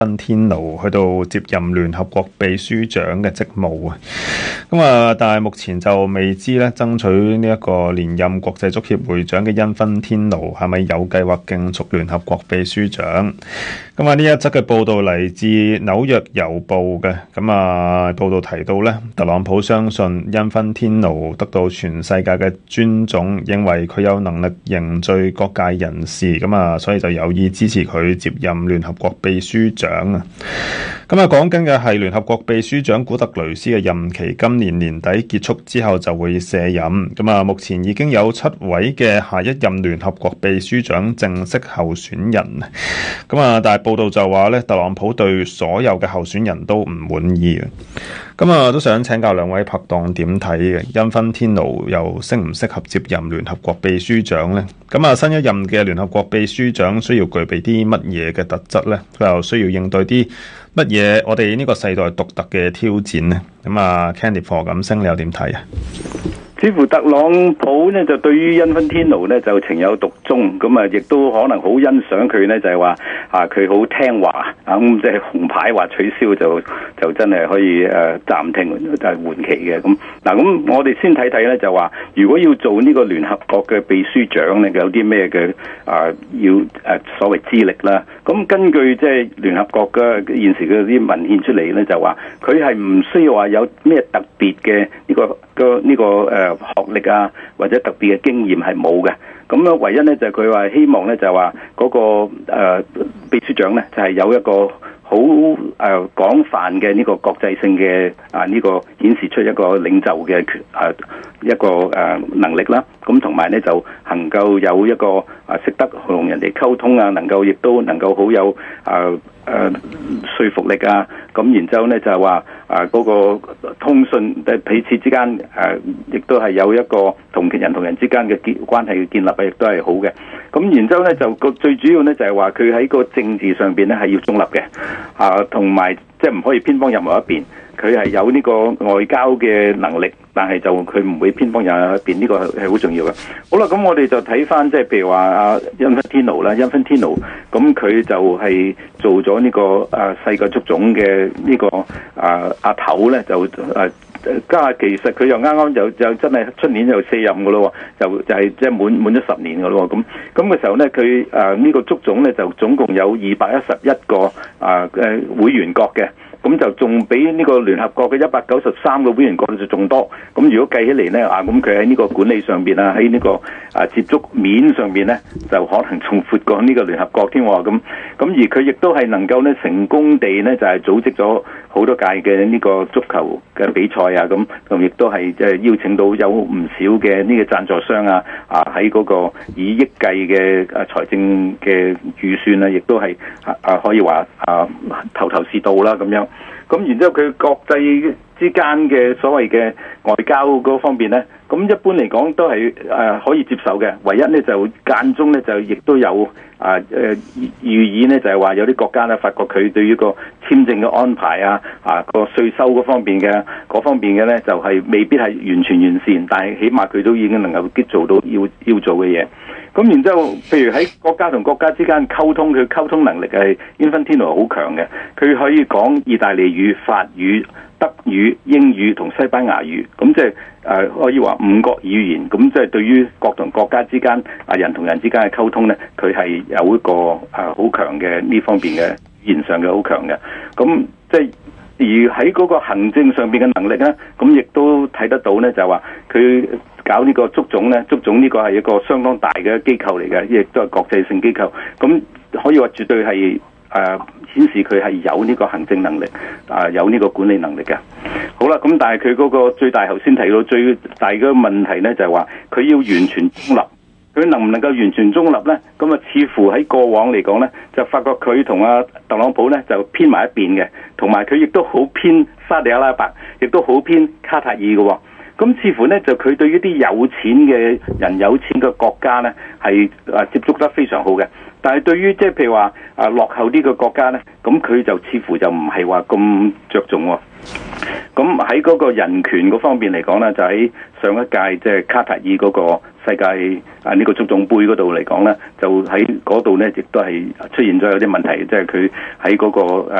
芬天奴去到接任聯合國秘書長嘅職務啊。咁啊，但係目前就未知咧，爭取呢一個連任國際足協會長嘅因芬天奴係咪有計劃競逐聯合國秘書長？咁啊，呢一則嘅報道嚟自紐約郵報嘅。咁啊，報道提到咧，特朗普相信因芬天奴得到全世界嘅尊重，認為佢有能力凝聚各界人士，咁啊，所以就有意支持佢接任聯合國秘書長啊。咁啊，講緊嘅係聯合國秘書長古特雷斯嘅任期今年年底結束之後就會卸任。咁啊，目前已經有7位嘅下一任聯合國秘書長正式候選人。咁啊，但係報道就話咧，特朗普對所有嘅候選人都唔滿意嘅。咁啊，都想請教兩位拍檔點睇嘅？因芬天奴又適唔適合接任聯合國秘書長呢？咁啊，新一任嘅聯合國秘書長需要具備啲乜嘢嘅特質呢？佢又需要應對啲乜嘢我哋呢個世代獨特嘅挑戰呢？咁啊 Candy 何錦星你又點睇啊？ 似乎特朗普呢就對於因芬天奴呢就情有獨鍾，咁啊亦都可能好欣賞佢呢，就係話佢好聽話咁即係紅牌話取消就真係可以暫停就係緩期嘅咁。嗱，咁我哋先睇睇呢，就話如果要做呢個聯合國嘅秘書長呢，有啲咩嘅要所謂資歷啦。咁根據即係聯合國嘅現時嘅啲文獻出嚟呢，就話佢係唔需要話有咩特別嘅呢個學歷啊，或者特別嘅經驗係冇嘅。咁咧，唯一咧就係佢話希望咧就係話嗰個秘書長咧就係有一個好廣泛嘅呢個國際性嘅呢個顯示出一個領袖嘅一個能力啦。咁同埋咧就能夠有一個識得同人哋溝通啊，亦都能夠好有說服力啊。咁然之後咧就係話嗰個通訊彼此之間亦都係有一個同人之間嘅關係嘅建立亦都係好嘅。咁然之後咧就最主要咧就係話佢喺個政治上邊咧係要中立嘅，同埋即係唔可以偏幫任何一邊。佢係有呢個外交嘅能力，但係就佢唔會偏幫任何一邊，呢個係好重要嘅。好啦，咁我哋就睇翻即係譬如話因芬天奴啦，因芬天奴咁佢就係做咗呢個世界足總嘅呢個阿頭咧，就其實佢又啱啱就真係出年就卸任嘅咯，就係即係滿咗10年嘅咯。咁嘅時候咧，佢呢個足總咧就總共有211個會員國嘅。咁就仲比呢個聯合國嘅193個會員國就仲多。咁如果計起嚟咧，咁佢喺呢個管理上邊喺呢個接觸面上邊咧，就可能仲闊過呢個聯合國添。咁而佢亦都係能夠咧成功地咧就係組織咗好多屆嘅呢個足球嘅比賽啊。咁亦都係即係邀請到有唔少嘅呢個贊助商喺嗰個以億計嘅財政嘅預算啊，亦都係可以話頭是道啦咁樣。咁然之後佢國際之間嘅所謂嘅外交嗰方面咧，咁一般嚟講都係可以接受嘅。唯一咧就間中咧就亦都有寓意咧，就係話有啲國家咧發覺佢對於個簽證嘅安排個稅收嗰方面嘅咧，就係未必係完全完善，但係起碼佢都已經能夠做到要做嘅嘢。咁然之後，譬如喺國家同國家之間溝通，佢溝通能力係因芬天奴好強嘅，佢可以講意大利語、法語、德語、英語同西班牙語，咁即係可以話5國語言。咁即係對於國同國家之間人同人之間嘅溝通咧，佢係有一個好強嘅呢方面嘅語言上嘅好強嘅。咁即係而喺嗰個行政上邊嘅能力咧，咁亦都睇得到咧，就係話佢搞呢個足總咧，足總呢個係一個相當大嘅機構嚟嘅，亦都係國際性機構。咁可以話絕對係顯示佢係有呢個行政能力，有呢個管理能力嘅。好啦，咁但係佢嗰個最大頭先提到最大嘅問題咧，就係話佢要完全中立。佢能唔能夠完全中立咧？咁似乎喺過往嚟講咧，就發覺佢同特朗普咧就偏埋一邊嘅，同埋佢亦都好偏沙地阿拉伯，亦都好偏卡塔爾嘅。咁似乎咧就佢對於啲有錢嘅人、有錢嘅國家咧係接觸得非常好嘅。 但係對於即係譬如話落後啲嘅國家咧，咁佢就似乎就唔係話咁着重喎。咁喺嗰個人權嗰方面嚟講咧，就喺上一屆即係卡塔爾嗰個世界呢個足總杯嗰度嚟講咧，就喺嗰度咧亦都係出現咗有啲問題，即係佢喺嗰個